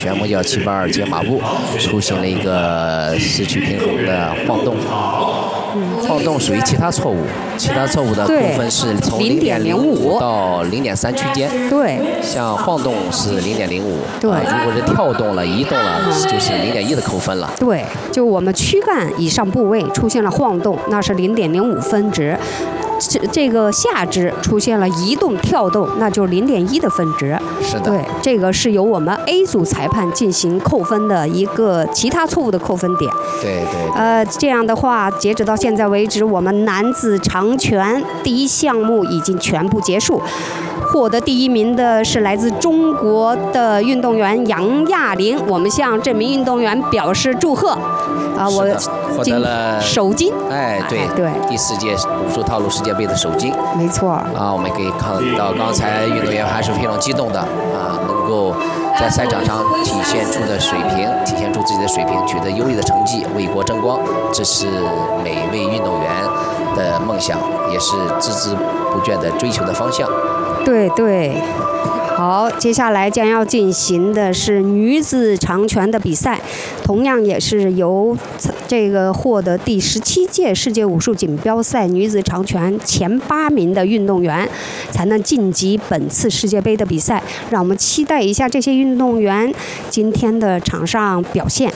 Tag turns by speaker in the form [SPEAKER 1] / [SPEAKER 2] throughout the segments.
[SPEAKER 1] 旋木角782接马步出现了一个失去平衡的晃动，晃动属于其他错误，其他错误的部分是从0.05到0.3区间。
[SPEAKER 2] 对，
[SPEAKER 1] 像晃动是0.05，
[SPEAKER 2] 对，
[SPEAKER 1] 如果是跳动了、移动了，就是0.1的扣分了。
[SPEAKER 2] 对，就我们躯干以上部位出现了晃动，那是0.05分值。这个下肢出现了移动、跳动，那就是0.1的分值。
[SPEAKER 1] 是的，
[SPEAKER 2] 对，这个是由我们 A 组裁判进行扣分的一个其他错误的扣分点。
[SPEAKER 1] 对对。
[SPEAKER 2] 这样的话，截止到现在为止，我们男子长拳第一项目已经全部结束。获得第1名的是来自中国的运动员杨亚玲，我们向这名运动员表示祝贺。
[SPEAKER 1] 我获得了
[SPEAKER 2] 首金。
[SPEAKER 1] 对，第4届武术套路世界杯的首金。
[SPEAKER 2] 没错。
[SPEAKER 1] 我们可以看到刚才运动员还是非常激动的能够在赛场上体现出自己的水平，取得优异的成绩，为国争光，这是每位运动员的梦想，也是孜孜不倦的追求的方向。
[SPEAKER 2] 对对。好，接下来将要进行的是女子长拳的比赛，同样也是由这个获得第17届世界武术锦标赛女子长拳前8名的运动员才能晋级本次世界杯的比赛。让我们期待一下这些运动员今天的场上表现。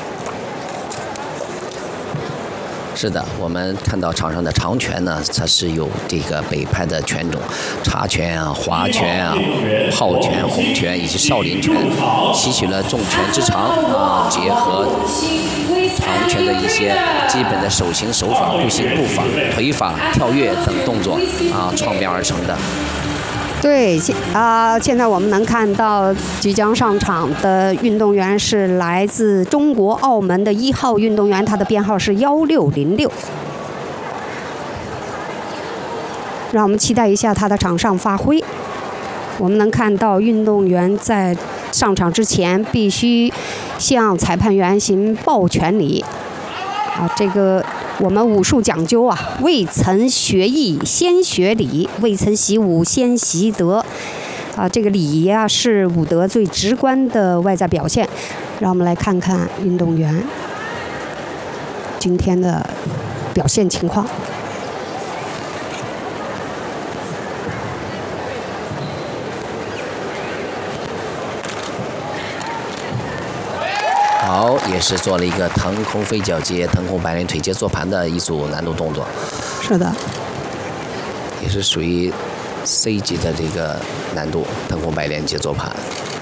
[SPEAKER 1] 是的，我们看到场上的长拳呢，它是有这个北派的拳种，茶拳划拳炮拳、红拳以及少林拳，吸取了重拳之长结合长拳的一些基本的手型手法、步行步法、腿法、跳跃等动作创编而成的。
[SPEAKER 2] 对，现在我们能看到即将上场的运动员是来自中国澳门的1号运动员，他的编号是1606。让我们期待一下他的场上发挥。我们能看到运动员在上场之前必须向裁判员行抱拳礼。这个我们武术讲究未曾学艺先学礼，未曾习武先习德。这个礼仪是武德最直观的外在表现。让我们来看看运动员今天的表现情况。
[SPEAKER 1] 好，也是做了一个腾空飞脚接、腾空白莲腿接坐盘的一组难度动作。
[SPEAKER 2] 是的，
[SPEAKER 1] 也是属于 C 级的这个难度，腾空白莲接坐盘。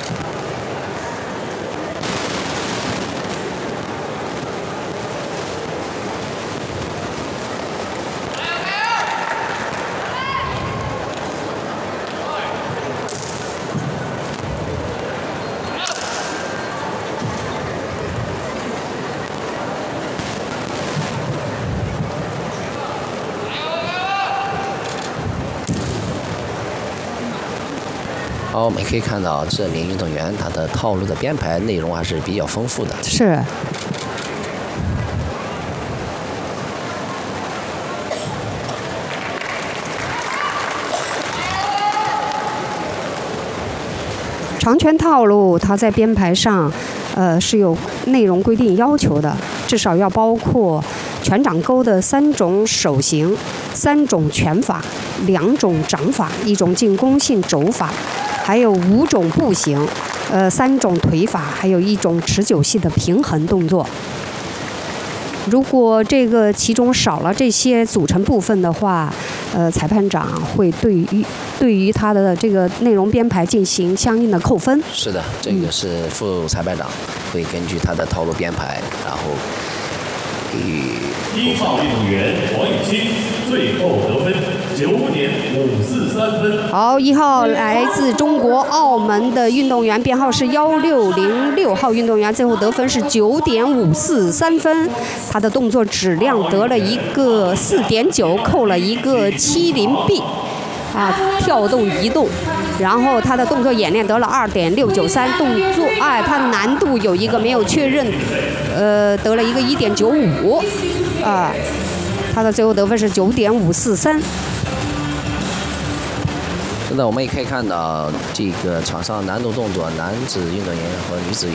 [SPEAKER 1] 好，我们可以看到这名运动员他的套路的编排内容还是比较丰富的。
[SPEAKER 2] 是。长拳套路，它在编排上，是有内容规定要求的，至少要包括拳掌勾的3种手型、3种拳法、2种掌法、1种进攻性肘法，还有5种步行，3种腿法，还有1种持久性的平衡动作。如果这个其中少了这些组成部分的话，裁判长会对于他的这个内容编排进行相应的扣分。
[SPEAKER 1] 是的，这个是副裁判长会根据他的套路编排，然后给予
[SPEAKER 3] 1号运动员黄雨欣最后得分9.543分。
[SPEAKER 2] 好，1号来自中国澳门的运动员，编号是1606号运动员，最后得分是9.543分。他的动作质量得了一个4.9，扣了一个70B。跳动移动，然后他的动作演练得了2.693，动作他难度有一个没有确认，得了一个1.95，他的最后得分是9.543。
[SPEAKER 1] 是的，我们也可以看到这个场上难度动作，男子运动员和女子